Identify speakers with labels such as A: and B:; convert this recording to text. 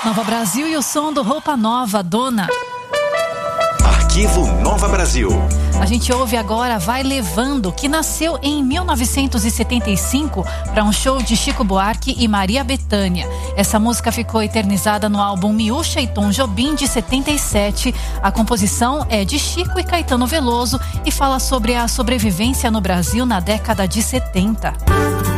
A: Nova Brasil e o som do Roupa Nova, Dona.
B: Arquivo Nova Brasil.
A: A gente ouve agora Vai Levando, que nasceu em 1975 para um show de Chico Buarque e Maria Bethânia. Essa música ficou eternizada no álbum Miúcha e Tom Jobim, de 77. A composição é de Chico e Caetano Veloso e fala sobre a sobrevivência no Brasil na década de 70.